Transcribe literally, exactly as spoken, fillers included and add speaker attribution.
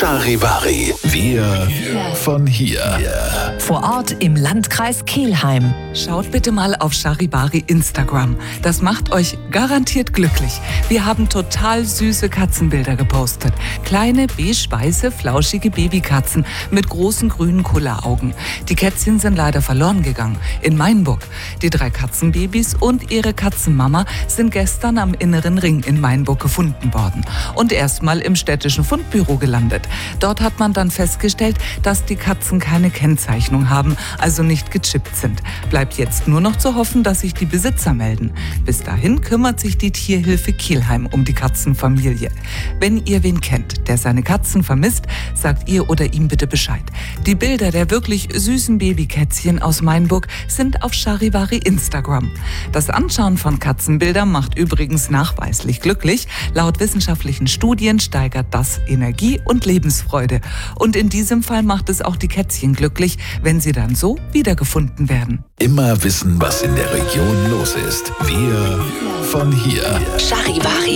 Speaker 1: Charivari. Wir von hier.
Speaker 2: Vor Ort im Landkreis Kelheim.
Speaker 3: Schaut bitte mal auf Charivari Instagram. Das macht euch garantiert glücklich. Wir haben total süße Katzenbilder gepostet. Kleine, beige-weiße, flauschige Babykatzen mit großen grünen Kulleraugen. Die Kätzchen sind leider verloren gegangen in Mainburg. Die drei Katzenbabys und ihre Katzenmama sind gestern am Inneren Ring in Mainburg gefunden worden und erstmal im städtischen Fundbüro gelandet. Dort hat man dann festgestellt, dass die Katzen keine Kennzeichnung haben, also nicht gechippt sind. Bleibt jetzt nur noch zu hoffen, dass sich die Besitzer melden. Bis dahin kümmert sich die Tierhilfe Kelheim um die Katzenfamilie. Wenn ihr wen kennt, der seine Katzen vermisst, sagt ihr oder ihm bitte Bescheid. Die Bilder der wirklich süßen Babykätzchen aus Mainburg sind auf Charivari Instagram. Das Anschauen von Katzenbildern macht übrigens nachweislich glücklich. Laut wissenschaftlichen Studien steigert das Energie und Lebensfreude. Und in diesem Fall macht es auch die Kätzchen glücklich, wenn sie dann so wiedergefunden werden.
Speaker 1: Immer wissen, was in der Region los ist. Wir von hier.
Speaker 2: Charivari.